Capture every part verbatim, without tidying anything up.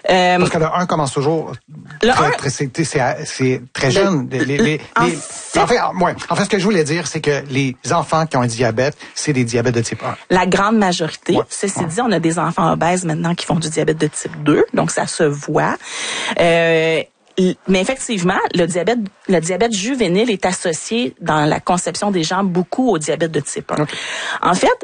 Euh, Parce que le un commence toujours le très, un, très, c'est, c'est, c'est très jeune. Les, les, les, en, les, fait, en, fait, ouais, en fait, ce que je voulais dire, c'est que les enfants qui ont un diabète, c'est des diabètes de type un. La grande majorité. Ouais. Ceci ouais. dit, on a des enfants obèses maintenant qui font du diabète de type deux, donc ça se voit. Euh, Mais effectivement, le diabète, le diabète juvénile est associé dans la conception des gens beaucoup au diabète de type un. Okay. En fait,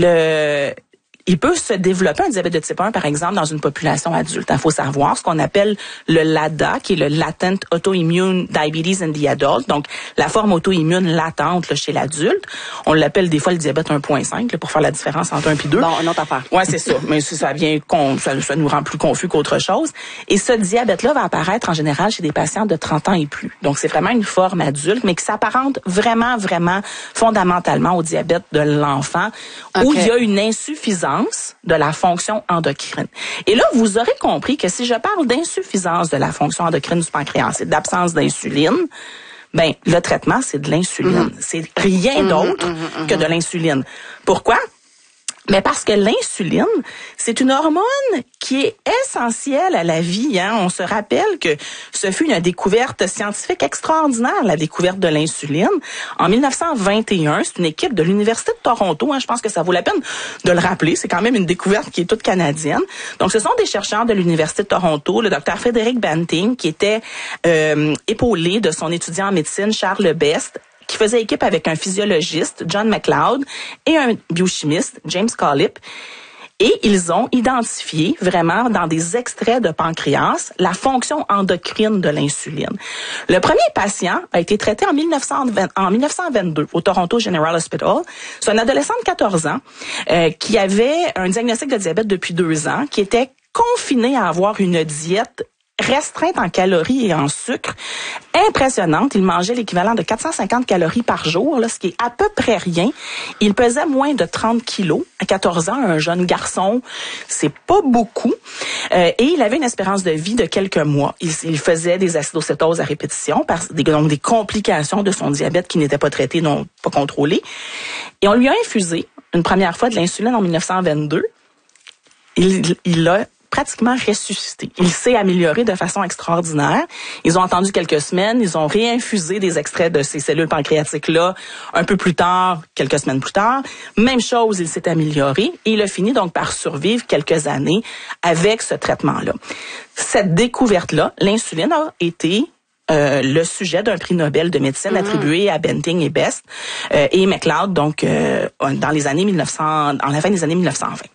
le il peut se développer un diabète de type un, par exemple, dans une population adulte. Il faut savoir ce qu'on appelle le LADA, qui est le Latent Autoimmune Diabetes in the Adult, donc la forme auto-immune latente là, chez l'adulte. On l'appelle des fois le diabète un virgule cinq là, pour faire la différence entre un et deux. Bon, une autre affaire. Ouais, c'est ça. Mais ça vient, ça, ça nous rend plus confus qu'autre chose. Et ce diabète-là va apparaître en général chez des patients de trente ans et plus. Donc, c'est vraiment une forme adulte, mais qui s'apparente vraiment, vraiment fondamentalement au diabète de l'enfant, okay. où il y a une insuffisance de la fonction endocrine. Et là, vous aurez compris que si je parle d'insuffisance de la fonction endocrine du pancréas et d'absence d'insuline, ben le traitement, c'est de l'insuline. Mm-hmm. C'est rien d'autre mm-hmm, mm-hmm. que de l'insuline. Pourquoi? Mais parce que l'insuline, c'est une hormone qui est essentielle à la vie. Hein? On se rappelle que ce fut une découverte scientifique extraordinaire, la découverte de l'insuline. En dix-neuf cent vingt et un, c'est une équipe de l'Université de Toronto. Hein? Je pense que ça vaut la peine de le rappeler. C'est quand même une découverte qui est toute canadienne. Donc, ce sont des chercheurs de l'Université de Toronto, le docteur Frédéric Banting, qui était euh, épaulé de son étudiant en médecine, Charles Best, qui faisait équipe avec un physiologiste, John McLeod, et un biochimiste, James Collip. Et ils ont identifié vraiment dans des extraits de pancréas la fonction endocrine de l'insuline. Le premier patient a été traité en, mille neuf cent vingt, en dix-neuf cent vingt-deux au Toronto General Hospital. C'est un adolescent de quatorze ans euh, qui avait un diagnostic de diabète depuis deux ans, qui était confiné à avoir une diète restreinte en calories et en sucre, impressionnante. Il mangeait l'équivalent de quatre cent cinquante calories par jour, là, ce qui est à peu près rien. Il pesait moins de trente kilos. À quatorze ans, un jeune garçon, c'est pas beaucoup. Euh, et il avait une espérance de vie de quelques mois. Il, il faisait des acidocétoses à répétition, parce, des, donc des complications de son diabète qui n'étaient pas traitées, non pas contrôlées. Et on lui a infusé une première fois de l'insuline en dix-neuf cent vingt-deux. Il, il a pratiquement ressuscité. Il s'est amélioré de façon extraordinaire. Ils ont attendu quelques semaines, ils ont réinfusé des extraits de ces cellules pancréatiques-là un peu plus tard, quelques semaines plus tard. Même chose, il s'est amélioré et il a fini donc par survivre quelques années avec ce traitement-là. Cette découverte-là, l'insuline a été Euh, le sujet d'un prix Nobel de médecine mmh. attribué à Banting et Best euh, et McLeod, donc euh, dans les années mille neuf cents, en la fin des années mille neuf cent vingt.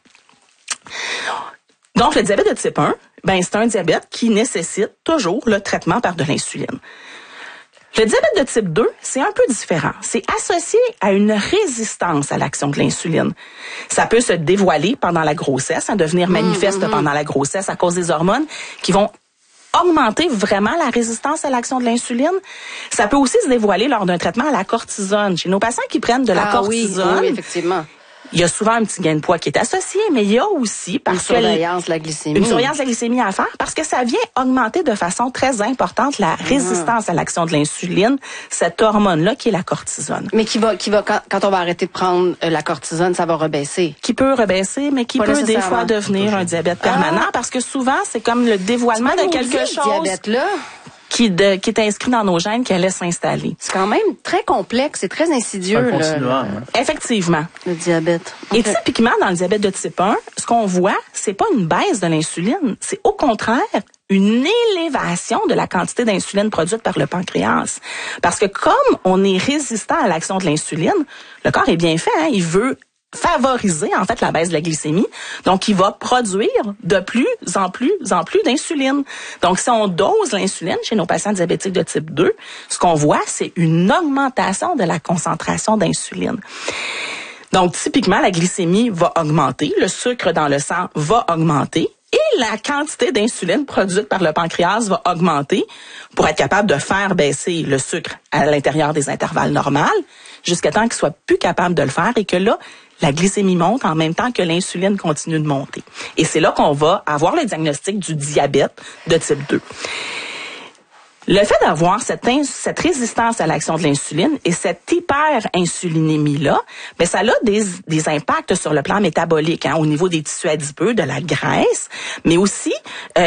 Donc, le diabète de type un, ben, c'est un diabète qui nécessite toujours le traitement par de l'insuline. Le diabète de type deux, c'est un peu différent. C'est associé à une résistance à l'action de l'insuline. Ça peut se dévoiler pendant la grossesse, hein, devenir manifeste mmh, mmh. pendant la grossesse à cause des hormones qui vont augmenter vraiment la résistance à l'action de l'insuline. Ça peut aussi se dévoiler lors d'un traitement à la cortisone. Chez nos patients qui prennent de la ah, cortisone, oui, oui, effectivement. Il y a souvent un petit gain de poids qui est associé, mais il y a aussi parce une surveillance de la glycémie. Une surveillance de la glycémie à faire parce que ça vient augmenter de façon très importante la résistance à l'action de l'insuline, cette hormone-là qui est la cortisone. Mais qui va, qui va quand, quand on va arrêter de prendre la cortisone, ça va rebaisser. Qui peut rebaisser, mais qui Pas peut des fois devenir un diabète permanent ah. parce que souvent c'est comme le dévoilement de quelque chose. Diabète-là. Qui, de, qui est inscrit dans nos gènes, qui allait s'installer. C'est quand même très complexe, c'est très insidieux. C'est là, hein. Effectivement. Le diabète. Okay. Et typiquement, dans le diabète de type un, ce qu'on voit, c'est pas une baisse de l'insuline, c'est au contraire une élévation de la quantité d'insuline produite par le pancréas. Parce que comme on est résistant à l'action de l'insuline, le corps est bien fait, hein, il veut favoriser en fait la baisse de la glycémie. Donc, il va produire de plus en plus en plus d'insuline. Donc, si on dose l'insuline chez nos patients diabétiques de type deux, ce qu'on voit, c'est une augmentation de la concentration d'insuline. Donc, typiquement, la glycémie va augmenter, le sucre dans le sang va augmenter et la quantité d'insuline produite par le pancréas va augmenter pour être capable de faire baisser le sucre à l'intérieur des intervalles normaux jusqu'à temps qu'il soit plus capable de le faire et que là, la glycémie monte en même temps que l'insuline continue de monter. Et c'est là qu'on va avoir le diagnostic du diabète de type deux. Le fait d'avoir cette, ins- cette résistance à l'action de l'insuline et cette hyper-insulinémie-là, ben ça a des, des impacts sur le plan métabolique, hein, au niveau des tissus adipeux, de la graisse, mais aussi euh,